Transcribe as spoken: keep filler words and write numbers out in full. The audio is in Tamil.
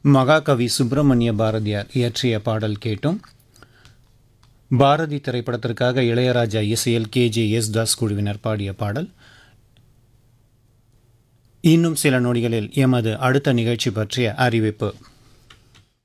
மகாகவி சுப்பிரமணிய பாரதியார் இயற்றிய பாடல் கேட்டும். பாரதி திரைப்படத்திற்காக இளையராஜா இசையில் கே ஜே யேசுதாஸ் குழுவினர் பாடிய பாடல். இன்னும் சில நொடிகளில் எமது அடுத்த நிகழ்ச்சி பற்றிய அறிவிப்பு.